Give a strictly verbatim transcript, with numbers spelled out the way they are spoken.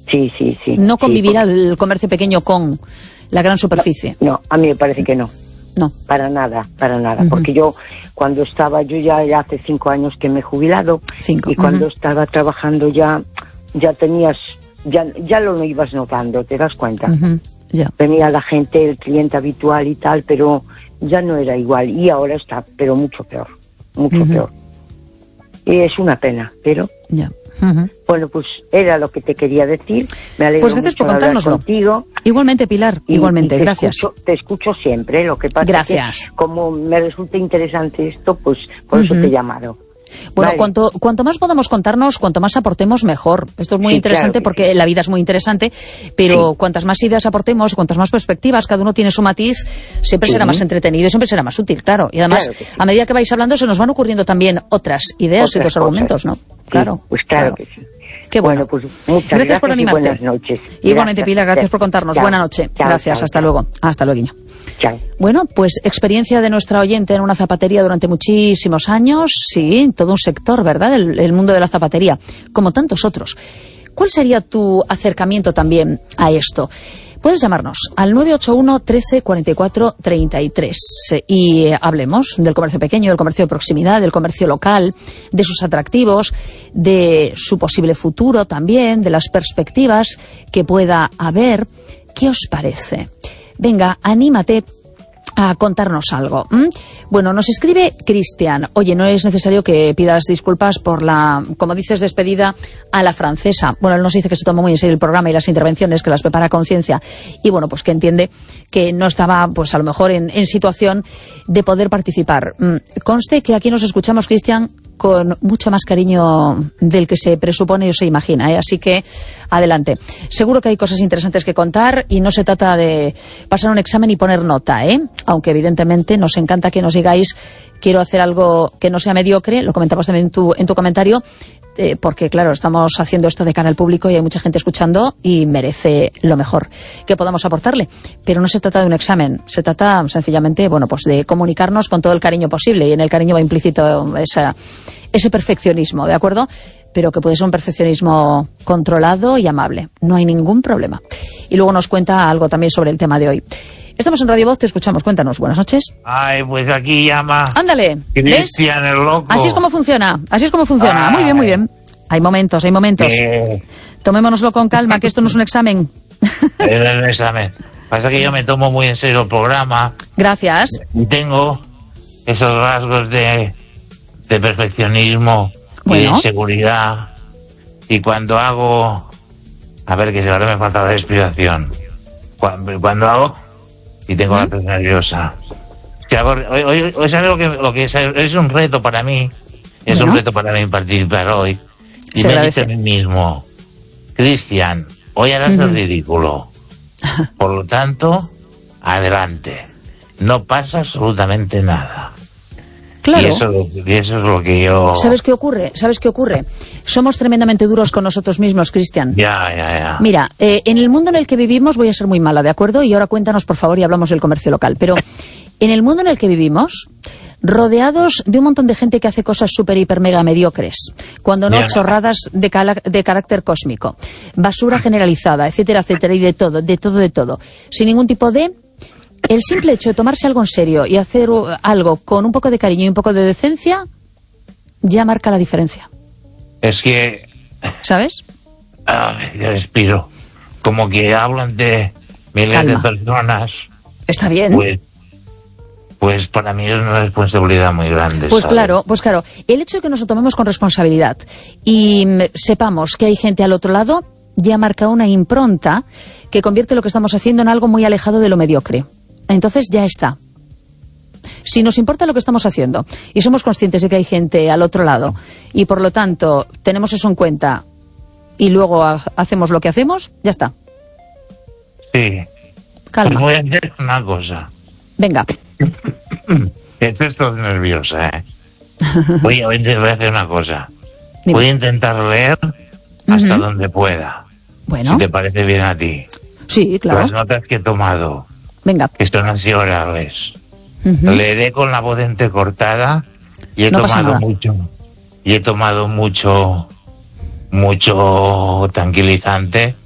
Sí, sí, sí. No convivirá sí, el comercio pequeño con la gran superficie. No, no, a mí me parece que no. No. Para nada, para nada. Uh-huh. Porque yo, cuando estaba, yo ya, ya hace cinco años que me he jubilado. Cinco. Y cuando Uh-huh. estaba trabajando ya, ya tenías, ya, ya lo ibas notando, ¿te das cuenta? Uh-huh. Ya. Venía la gente, el cliente habitual y tal, pero ya no era igual. Y ahora está, pero mucho peor, mucho uh-huh. peor. Y es una pena, pero... Ya. Uh-huh. Bueno, pues era lo que te quería decir. Me alegro pues gracias mucho por contárnoslo. Contigo. Igualmente, Pilar, y, igualmente, y te gracias. Escucho, te escucho siempre, lo que pasa gracias. es que como me resulta interesante esto, pues por uh-huh. eso te he llamado. Bueno, vale. cuanto, cuanto más podamos contarnos, cuanto más aportemos, mejor. Esto es muy sí, interesante claro porque sí. la vida es muy interesante, pero sí. cuantas más ideas aportemos, cuantas más perspectivas, cada uno tiene su matiz, siempre sí. será más entretenido y siempre será más útil, claro. Y además, claro sí. a medida que vais hablando, se nos van ocurriendo también otras ideas otras y otros cosas. argumentos, ¿no? Sí, claro. Pues claro, claro que sí. Qué bueno. bueno, pues muchas gracias, gracias por animarte. Y buenas noches. Igualmente, gracias. Pilar, gracias por contarnos. Chao. Buena noche. Chao, gracias, chao, hasta chao. luego. Hasta luego. Chao. Bueno, pues experiencia de nuestra oyente en una zapatería durante muchísimos años. Sí, todo un sector, ¿verdad? El, el mundo de la zapatería, como tantos otros. ¿Cuál sería tu acercamiento también a esto? Puedes llamarnos al nueve ocho uno, trece, cuarenta y cuatro, treinta y tres y hablemos del comercio pequeño, del comercio de proximidad, del comercio local, de sus atractivos, de su posible futuro también, de las perspectivas que pueda haber. ¿Qué os parece? Venga, anímate a contarnos algo. ¿Mm? Bueno, nos escribe Cristian. Oye, no es necesario que pidas disculpas por la, como dices, despedida a la francesa. Bueno, él nos dice que se toma muy en serio el programa y las intervenciones, que las prepara a conciencia. Y bueno, pues que entiende que no estaba, pues a lo mejor en, en situación de poder participar. Mm, conste que aquí nos escuchamos, Cristian, con mucho más cariño del que se presupone o se imagina, ¿eh? Así que adelante. Seguro que hay cosas interesantes que contar y no se trata de pasar un examen y poner nota, ¿eh? Aunque evidentemente nos encanta que nos digáis quiero hacer algo que no sea mediocre, lo comentabas también en tu, en tu comentario, eh, porque claro, estamos haciendo esto de cara al público y hay mucha gente escuchando y merece lo mejor que podamos aportarle. Pero no se trata de un examen, se trata sencillamente, bueno, pues de comunicarnos con todo el cariño posible, y en el cariño va implícito esa, ese perfeccionismo, ¿de acuerdo? Pero que puede ser un perfeccionismo controlado y amable, no hay ningún problema. Y luego nos cuenta algo también sobre el tema de hoy. Estamos en Radio Voz, te escuchamos, cuéntanos. Buenas noches. Ay, pues aquí llama... Ándale, Cristian el loco. Así es como funciona, así es como funciona. Ay. Muy bien, muy bien. Hay momentos, hay momentos. Eh... Tomémonoslo con calma, que esto no es un examen. Es un examen. Pasa que yo me tomo muy en serio el programa. Gracias. Y tengo esos rasgos de, de perfeccionismo bueno. y de inseguridad. Y cuando hago... A ver, que ahora me falta la respiración. Cuando, cuando hago... Y tengo ¿Mm? la piel nerviosa. Que hago, hoy, hoy, hoy ¿sabes lo que, lo que es? Es un reto para mí. Es bueno. un reto para mí participar hoy. Y Se me agradece. dice a mí mismo, Cristian, hoy harás uh-huh. el ridículo. Por lo tanto, adelante. No pasa absolutamente nada. Claro. Y eso, y eso es lo que yo... ¿Sabes qué ocurre? ¿Sabes qué ocurre? Somos tremendamente duros con nosotros mismos, Cristian. Ya, ya, ya. Mira, eh, en el mundo en el que vivimos, voy a ser muy mala, ¿de acuerdo? Y ahora cuéntanos, por favor, y hablamos del comercio local. Pero en el mundo en el que vivimos, rodeados de un montón de gente que hace cosas súper, hiper, mega mediocres, cuando no Ya. chorradas de, cala- de carácter cósmico, basura generalizada, etcétera, etcétera, y de todo, de todo, de todo, sin ningún tipo de... El simple hecho de tomarse algo en serio y hacer uh, algo con un poco de cariño y un poco de decencia, ya marca la diferencia. Es que... ¿Sabes? Ay, yo respiro. Como que hablo ante miles Calma. de personas. Está bien. Pues, pues para mí es una responsabilidad muy grande. Pues ¿sabes? claro, pues claro. El hecho de que nos lo tomemos con responsabilidad y mm, sepamos que hay gente al otro lado, ya marca una impronta que convierte lo que estamos haciendo en algo muy alejado de lo mediocre. Entonces ya está. Si nos importa lo que estamos haciendo y somos conscientes de que hay gente al otro lado y por lo tanto tenemos eso en cuenta y luego ha- hacemos lo que hacemos, ya está. Sí. Calma. Pues voy a hacer una cosa. Venga. Esto estoy nerviosa, ¿eh? Voy a, voy a hacer una cosa. Dime. Voy a intentar leer hasta Ujú. donde pueda. Bueno. Si te parece bien a ti. Sí, claro. Las notas que he tomado, Venga. que esto no han sido orales. Ujú. Leeré con la voz entrecortada y he No pasa tomado nada. mucho. Y he tomado mucho, mucho tranquilizante